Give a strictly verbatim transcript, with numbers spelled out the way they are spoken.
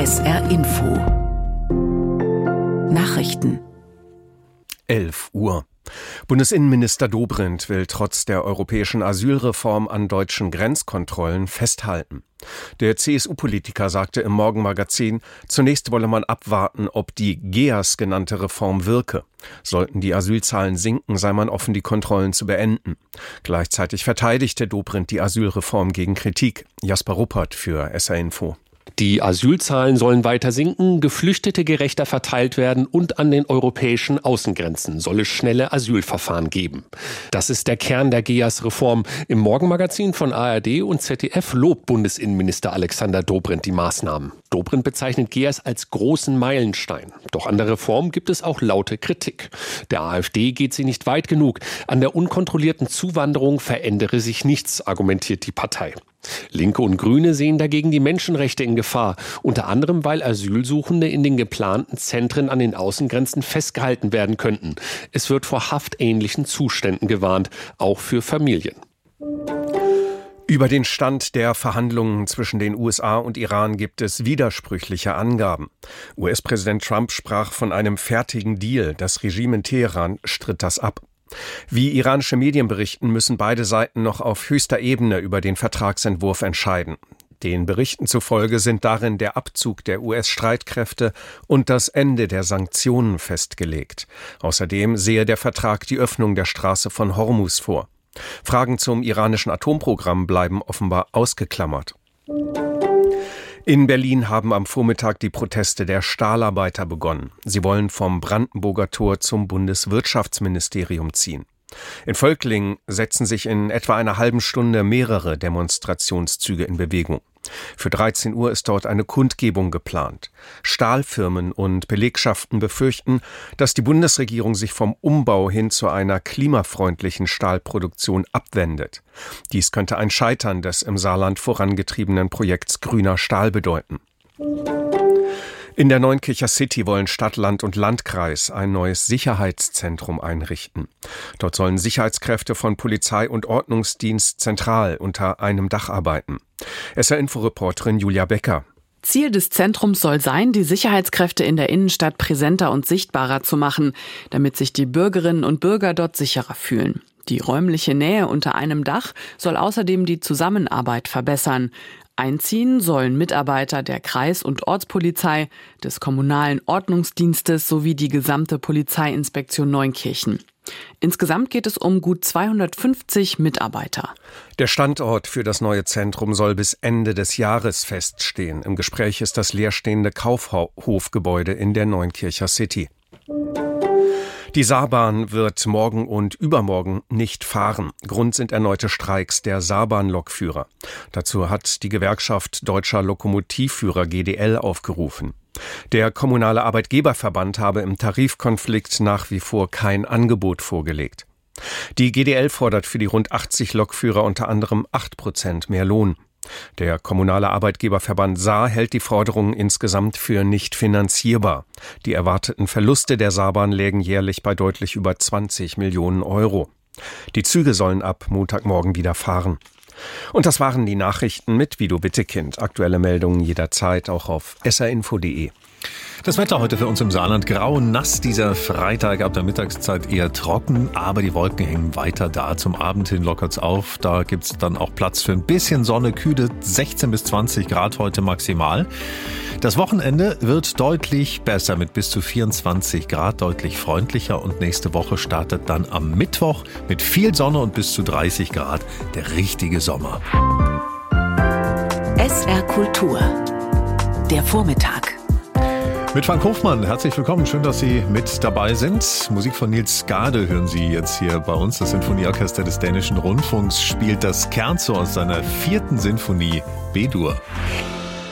S R Info. Nachrichten. elf Uhr. Bundesinnenminister Dobrindt will trotz der europäischen Asylreform an deutschen Grenzkontrollen festhalten. Der C S U-Politiker sagte im Morgenmagazin, zunächst wolle man abwarten, ob die G E A S genannte Reform wirke. Sollten die Asylzahlen sinken, sei man offen, die Kontrollen zu beenden. Gleichzeitig verteidigte Dobrindt die Asylreform gegen Kritik. Jasper Ruppert für S R Info. Die Asylzahlen sollen weiter sinken, Geflüchtete gerechter verteilt werden und an den europäischen Außengrenzen soll es schnelle Asylverfahren geben. Das ist der Kern der G E A S-Reform. Im Morgenmagazin von A R D und Z D F lobt Bundesinnenminister Alexander Dobrindt die Maßnahmen. Dobrindt bezeichnet G E A S als großen Meilenstein. Doch an der Reform gibt es auch laute Kritik. Der AfD geht sie nicht weit genug. An der unkontrollierten Zuwanderung verändere sich nichts, argumentiert die Partei. Linke und Grüne sehen dagegen die Menschenrechte in Gefahr, unter anderem weil Asylsuchende in den geplanten Zentren an den Außengrenzen festgehalten werden könnten. Es wird vor haftähnlichen Zuständen gewarnt, auch für Familien. Über den Stand der Verhandlungen zwischen den U S A und Iran gibt es widersprüchliche Angaben. U S-Präsident Trump sprach von einem fertigen Deal. Das Regime in Teheran stritt das ab. Wie iranische Medien berichten, müssen beide Seiten noch auf höchster Ebene über den Vertragsentwurf entscheiden. Den Berichten zufolge sind darin der Abzug der U S-Streitkräfte und das Ende der Sanktionen festgelegt. Außerdem sehe der Vertrag die Öffnung der Straße von Hormuz vor. Fragen zum iranischen Atomprogramm bleiben offenbar ausgeklammert. In Berlin haben am Vormittag die Proteste der Stahlarbeiter begonnen. Sie wollen vom Brandenburger Tor zum Bundeswirtschaftsministerium ziehen. In Völklingen setzen sich in etwa einer halben Stunde mehrere Demonstrationszüge in Bewegung. Für dreizehn Uhr ist dort eine Kundgebung geplant. Stahlfirmen und Belegschaften befürchten, dass die Bundesregierung sich vom Umbau hin zu einer klimafreundlichen Stahlproduktion abwendet. Dies könnte ein Scheitern des im Saarland vorangetriebenen Projekts Grüner Stahl bedeuten. In der Neunkircher City wollen Stadt, Land und Landkreis ein neues Sicherheitszentrum einrichten. Dort sollen Sicherheitskräfte von Polizei und Ordnungsdienst zentral unter einem Dach arbeiten. S R-Info-Reporterin Julia Becker. Ziel des Zentrums soll sein, die Sicherheitskräfte in der Innenstadt präsenter und sichtbarer zu machen, damit sich die Bürgerinnen und Bürger dort sicherer fühlen. Die räumliche Nähe unter einem Dach soll außerdem die Zusammenarbeit verbessern. Einziehen sollen Mitarbeiter der Kreis- und Ortspolizei, des kommunalen Ordnungsdienstes sowie die gesamte Polizeiinspektion Neunkirchen. Insgesamt geht es um gut zweihundertfünfzig Mitarbeiter. Der Standort für das neue Zentrum soll bis Ende des Jahres feststehen. Im Gespräch ist das leerstehende Kaufhofgebäude in der Neunkircher City. Die Saarbahn wird morgen und übermorgen nicht fahren. Grund sind erneute Streiks der Saarbahn-Lokführer. Dazu hat die Gewerkschaft Deutscher Lokomotivführer G D L aufgerufen. Der kommunale Arbeitgeberverband habe im Tarifkonflikt nach wie vor kein Angebot vorgelegt. Die G D L fordert für die rund achtzig Lokführer unter anderem acht Prozent mehr Lohn. Der kommunale Arbeitgeberverband Saar hält die Forderungen insgesamt für nicht finanzierbar. Die erwarteten Verluste der Saarbahn lägen jährlich bei deutlich über zwanzig Millionen Euro. Die Züge sollen ab Montagmorgen wieder fahren. Und das waren die Nachrichten mit Vido Wittekind. Aktuelle Meldungen jederzeit auch auf s r info punkt d e. Das Wetter heute für uns im Saarland grau, nass dieser Freitag, ab der Mittagszeit eher trocken, aber die Wolken hängen weiter da. Zum Abend hin lockert's auf, da gibt's dann auch Platz für ein bisschen Sonne, kühle sechzehn bis zwanzig Grad heute maximal. Das Wochenende wird deutlich besser mit bis zu vierundzwanzig Grad, deutlich freundlicher und nächste Woche startet dann am Mittwoch mit viel Sonne und bis zu dreißig Grad der richtige Sommer. S R Kultur. Der Vormittag. Mit Frank Hofmann, herzlich willkommen, schön, dass Sie mit dabei sind. Musik von Niels Gade hören Sie jetzt hier bei uns. Das Sinfonieorchester des Dänischen Rundfunks spielt das Scherzo aus seiner vierten Sinfonie B-Dur.